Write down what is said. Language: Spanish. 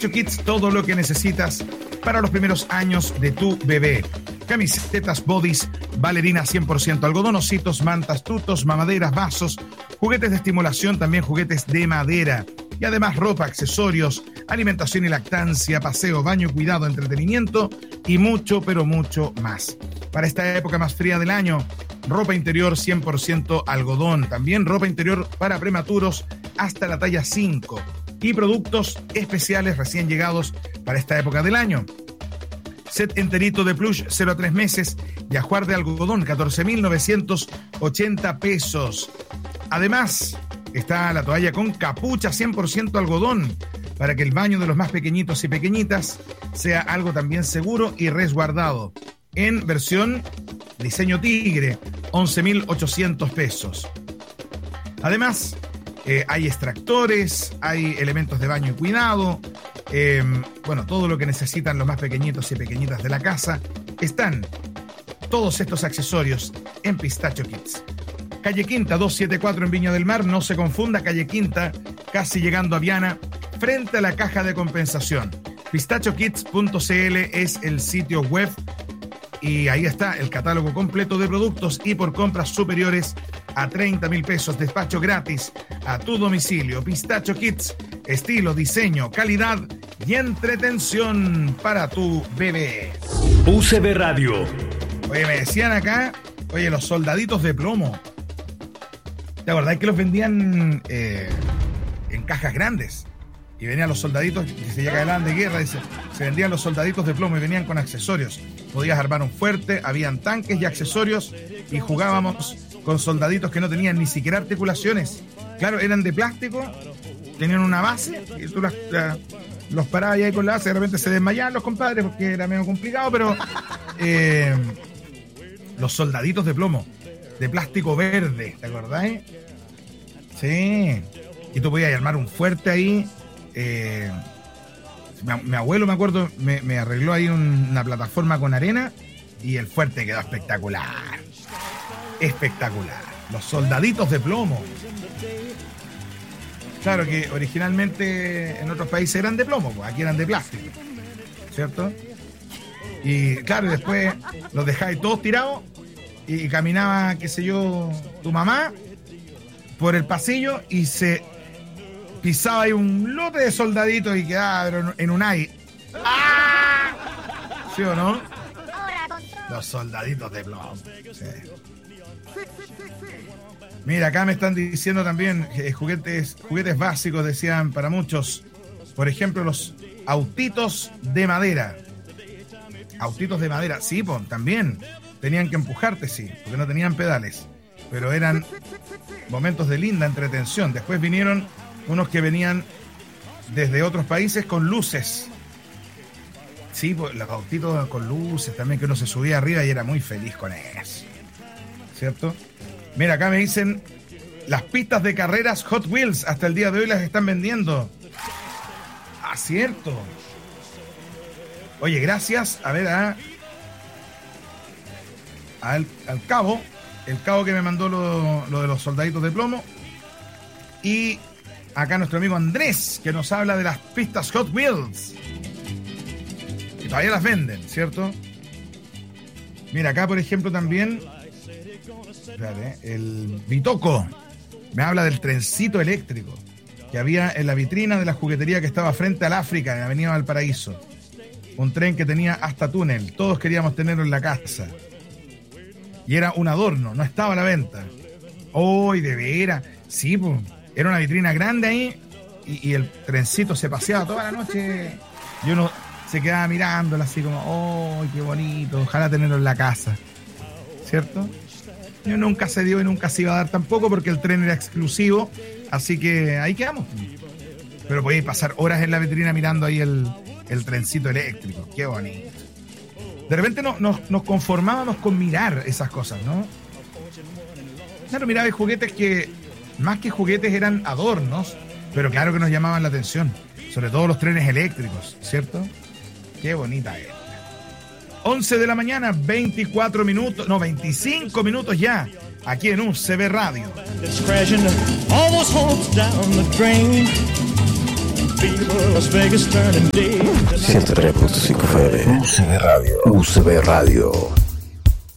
Pistacho Kids, todo lo que necesitas para los primeros años de tu bebé. Camisetas, bodys, bailarinas 100% algodón, ositos, mantas, tutos, mamaderas, vasos, juguetes de estimulación, también juguetes de madera. Y además ropa, accesorios, alimentación y lactancia, paseo, baño, cuidado, entretenimiento y mucho, pero mucho más. Para esta época más fría del año, ropa interior 100% algodón. También ropa interior para prematuros hasta la talla 5. Y productos especiales recién llegados para esta época del año. Set enterito de plush 0 a 3 meses y ajuar de algodón 14.980 pesos. Además, está la toalla con capucha 100% algodón para que el baño de los más pequeñitos y pequeñitas sea algo también seguro y resguardado. En versión diseño tigre, 11.800 pesos. Además, hay extractores, hay elementos de baño y cuidado, todo lo que necesitan los más pequeñitos y pequeñitas de la casa. Están todos estos accesorios en Pistacho Kids. Calle Quinta 274 en Viña del Mar, no se confunda, calle Quinta, casi llegando a Viana, frente a la caja de compensación. pistachokids.cl es el sitio web y ahí está el catálogo completo de productos y por compras superiores a 30.000 pesos, despacho gratis a tu domicilio. Pistacho Kids, estilo, diseño, calidad y entretención para tu bebé. UCB Radio. Oye, me decían acá, los soldaditos de plomo. ¿Te acordás que los vendían en cajas grandes? Y venían los soldaditos que se llegaban de guerra, se vendían los soldaditos de plomo y venían con accesorios. Podías armar un fuerte, habían tanques y accesorios y jugábamos con soldaditos que no tenían ni siquiera articulaciones. Claro, eran de plástico, tenían una base y tú los parabas ahí con la base, de repente se desmayaban los compadres porque era medio complicado, pero los soldaditos de plomo, de plástico verde, ¿te acordás? Sí, y tú podías armar un fuerte ahí. Mi abuelo, me acuerdo, me arregló ahí una plataforma con arena y el fuerte quedó espectacular. Espectacular. Los soldaditos de plomo. Claro que originalmente en otros países eran de plomo, pues aquí eran de plástico, ¿cierto? Y claro, después los dejáis todos tirados y caminaba, qué sé yo, tu mamá por el pasillo y se pisaba ahí un lote de soldaditos y quedaba en un aire. ¡Ah! ¿Sí o no? Los soldaditos de plomo. Sí. Mira, acá me están diciendo también juguetes básicos, decían para muchos. Por ejemplo, los autitos de madera. Autitos de madera, sí, pues, también. Tenían que empujarte, sí, porque no tenían pedales. Pero eran momentos de linda entretención. Después vinieron unos que venían desde otros países con luces. Sí, pues, los autitos con luces también, que uno se subía arriba y era muy feliz con eso. ¿Cierto? Mira, acá me dicen las pistas de carreras Hot Wheels hasta el día de hoy las están vendiendo. Ah, cierto. Oye, gracias. A ver, al cabo, el cabo que me mandó lo de los soldaditos de plomo. Y acá nuestro amigo Andrés, que nos habla de las pistas Hot Wheels. Y todavía las venden, ¿cierto? Mira, acá por ejemplo también... el Bitoco me habla del trencito eléctrico que había en la vitrina de la juguetería que estaba frente al África en Avenida Valparaíso. Un tren que tenía hasta túnel. Todos queríamos tenerlo en la casa. Y era un adorno, no estaba a la venta. ¡Oh, de veras! Sí, pues. Era una vitrina grande ahí y el trencito se paseaba toda la noche. Y uno se quedaba mirándolo así como, ¡oh, qué bonito! Ojalá tenerlo en la casa. ¿Cierto? Yo nunca se dio y nunca se iba a dar tampoco porque el tren era exclusivo, así que ahí quedamos. Pero podéis pasar horas en la vitrina mirando ahí el trencito eléctrico. Qué bonito. De repente nos conformábamos con mirar esas cosas, ¿no? Claro, miraba juguetes que más que juguetes eran adornos, pero claro que nos llamaban la atención, sobre todo los trenes eléctricos, ¿cierto? Qué bonita es. 11 de la mañana, 25 minutos ya, aquí en UCB Radio. 103.5 FM. UCB Radio. UCB Radio.